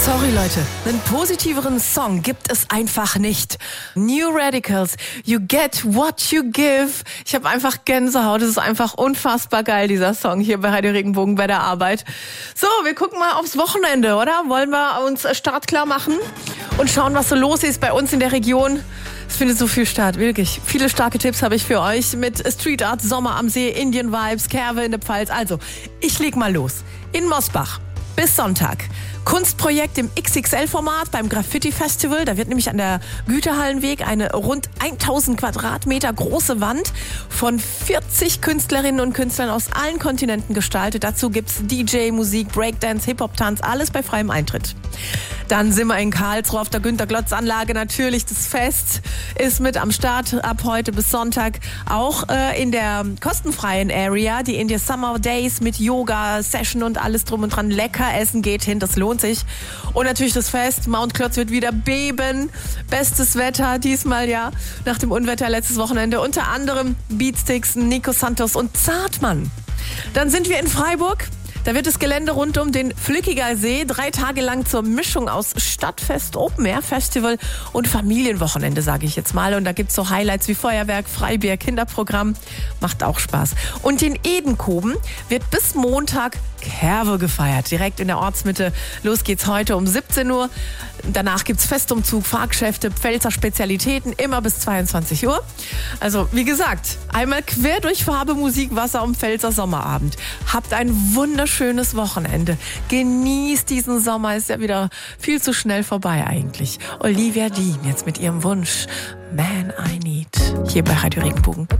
Sorry Leute, einen positiveren Song gibt es einfach nicht. New Radicals, You Get What You Give. Ich habe einfach Gänsehaut, es ist einfach unfassbar geil, dieser Song hier bei Radio Regenbogen bei der Arbeit. So, wir gucken mal aufs Wochenende, oder? Wollen wir uns startklar machen und schauen, was so los ist bei uns in der Region? Es findet so viel statt, wirklich. Viele starke Tipps habe ich für euch mit Street Art, Sommer am See, Indian Vibes, Kerwe in der Pfalz. Also, ich leg mal los. In Mosbach bis Sonntag. Kunstprojekt im XXL-Format beim Graffiti-Festival. Da wird nämlich an der Güterhallenweg eine rund 1000 Quadratmeter große Wand von 40 Künstlerinnen und Künstlern aus allen Kontinenten gestaltet. Dazu gibt's DJ, Musik, Breakdance, Hip-Hop-Tanz, alles bei freiem Eintritt. Dann sind wir in Karlsruhe auf der Günter-Glotz-Anlage. Natürlich, das Fest ist mit am Start ab heute bis Sonntag. Auch in der kostenfreien Area, die India Summer Days mit Yoga, Session und alles drum und dran. Lecker essen geht hin, das lohnt sich. Und natürlich das Fest. Mount Klotz wird wieder beben. Bestes Wetter diesmal, ja, nach dem Unwetter letztes Wochenende. Unter anderem Beatsticks, Nico Santos und Zartmann. Dann sind wir in Freiburg. Da wird das Gelände rund um den Flückiger See 3 Tage lang zur Mischung aus Stadtfest, Open Air Festival und Familienwochenende, sage ich jetzt mal. Und da gibt's so Highlights wie Feuerwerk, Freibier, Kinderprogramm. Macht auch Spaß. Und in Edenkoben wird bis Montag Kerwe gefeiert, direkt in der Ortsmitte. Los geht's heute um 17 Uhr. Danach gibt's Festumzug, Fahrgeschäfte, Pfälzer Spezialitäten, immer bis 22 Uhr. Also, wie gesagt, einmal quer durch Farbe, Musik, Wasser und Pfälzer Sommerabend. Habt ein wunderschönes Wochenende. Genießt diesen Sommer, ist ja wieder viel zu schnell vorbei eigentlich. Olivia Dean jetzt mit ihrem Wunsch Man I Need hier bei Radio Regenbogen.